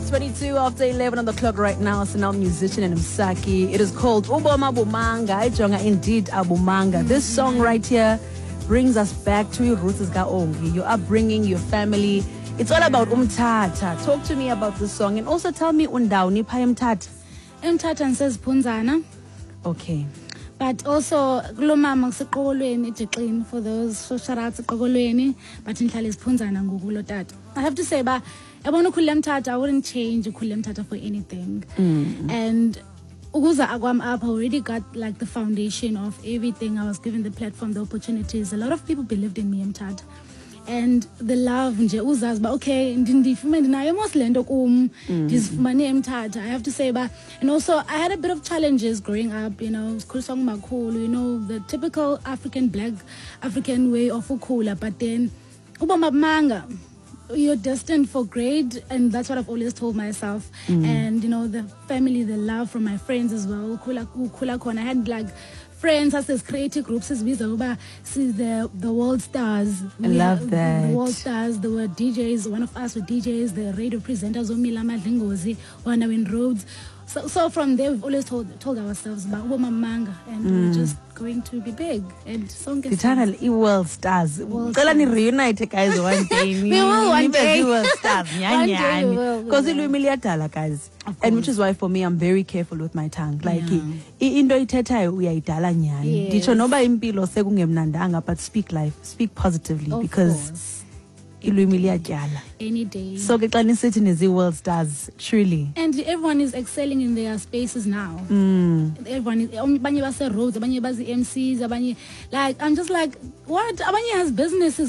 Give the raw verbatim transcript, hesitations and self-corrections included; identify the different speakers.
Speaker 1: twenty-two after eleven on the clock right now. So now musician and Msaki. It is called Uboma Bumanga. Ijonga indeed Abumanga. This song right here brings us back to your roots as Gaongi, your upbringing, your family. It's all about umtata. Talk to me about this song and also tell me undaw ni pha umtata.
Speaker 2: Umtata says Punzana.
Speaker 1: Okay.
Speaker 2: But also kulomama kuseqokolweni eJexini for those so shout out eqokolweni but inhlala isiphunzana ngokulo tata. I have to say ba yabona ukhulile mthatha I wouldn't change ukhulile mthatha for anything. Mm. And ukuza akwam up I already got like the foundation of everything. I was given the platform, the opportunities. A lot of people believed in me mthatha. And the love nje uzazi ba okay ndifumene nayo mos lento kum ndizifumane emthatha. I have to say ba and also I had a bit of challenges growing up, you know, skhuliswa ngumakhulu, you know, the typical African black African way of ukhula, but then uboma manga you're destined for great, and that's what I've always told myself. Mm. And you know, the family, the love from my friends as well. Ukhula ukhula khona I had like friends as this creative groups as we see the the world stars.
Speaker 1: I we love have, that.
Speaker 2: The world stars, there were D Js, one of us were D Js, the radio presenters, Omila Madlingozi, Wanawin Rhodes. So, so from there we've always told told ourselves about Uboma Manga, and mm. we're just going to be big. And song is
Speaker 1: eternal world stars. Cela ni reunite guys one day.
Speaker 2: We will one day.
Speaker 1: World stars. Nyanyani. Because ilwimi liyadala guys. And which is why for me I'm very careful with my tongue. Like yeah. into ithethayo uyayidala nyani. Nditsho noba impilo sekungemnandanga, but speak life, speak positively, of because course. Ilwimi liyatyala.
Speaker 2: Any day.
Speaker 1: So ke xa nisithi nizi world stars truly.
Speaker 2: And everyone is excelling in their spaces now.
Speaker 1: Mm.
Speaker 2: Everyone is abanye base roads, abanye bazi M Cs, abanye like I'm just like what? Abanye has businesses.